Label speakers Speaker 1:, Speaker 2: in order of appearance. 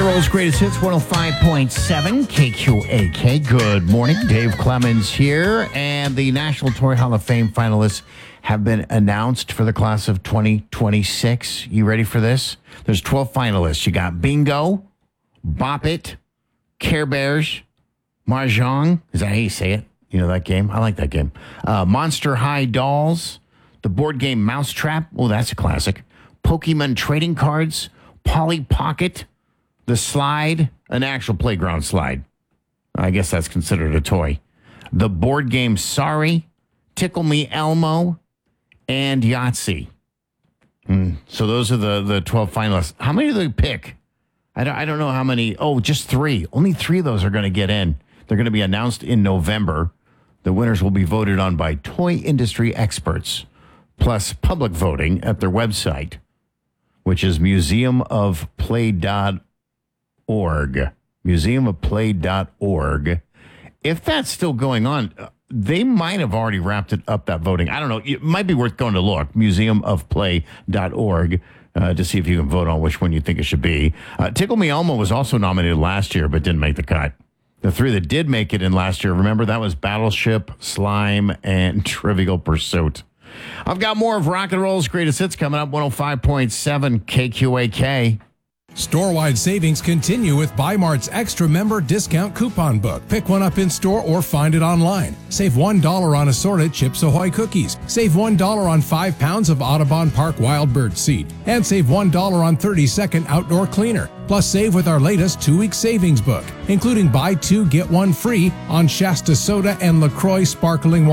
Speaker 1: Roll's Greatest Hits, 105.7 KQAK. Good morning. Dave Clemens here. And the National Toy Hall of Fame finalists have been announced for the class of 2026. You ready for this? There's 12 finalists. You got Bingo, Bop It, Care Bears, Mahjong. Is that how you say it? You know that game? I like that game. Monster High Dolls, the board game Mousetrap. Oh, that's a classic. Pokemon trading cards, Polly Pocket, the slide, an actual playground slide. I guess that's considered a toy. The board game Sorry, Tickle Me Elmo, and Yahtzee. So those are the 12 finalists. How many do they pick? I don't know how many. Oh, just 3. Only 3 of those are going to get in. They're going to be announced in November. The winners will be voted on by toy industry experts, plus public voting at their website, which is museumofplay.org. Museumofplay.org. If that's still going on, they might have already wrapped it up, that voting. I don't know. It might be worth going to look. Museumofplay.org to see if you can vote on which one you think it should be. Tickle Me Elmo was also nominated last year, but didn't make the cut. The 3 that did make it in last year, remember, that was Battleship, Slime, and Trivial Pursuit. I've got more of Rock and Roll's Greatest Hits coming up, 105.7 KQAK.
Speaker 2: Store-wide savings continue with Bi-Mart's Extra Member Discount Coupon Book. Pick one up in store or find it online. Save $1 on assorted Chips Ahoy cookies. Save $1 on 5 pounds of Audubon Park Wild Bird seed. And save $1 on 30-second outdoor cleaner. Plus, save with our latest 2-week savings book, including buy 2, get 1 free on Shasta Soda and LaCroix Sparkling